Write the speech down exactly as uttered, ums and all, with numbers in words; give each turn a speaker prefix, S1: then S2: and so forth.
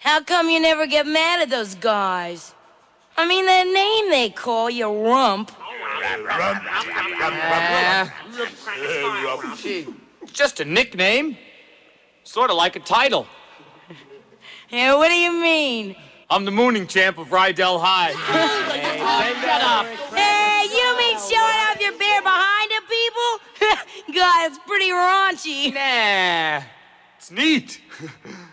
S1: How come you never get mad at those guys? I mean, that name they call you, Rump.
S2: Uh, gee, it's just a nickname. Sort of like a title.
S1: Yeah, what do you mean?
S2: I'm the mooning champ of Rydell High. Hey, shut up.
S1: Hey, you mean showing off your beer behind the people? God, it's pretty raunchy.
S2: Nah, it's neat.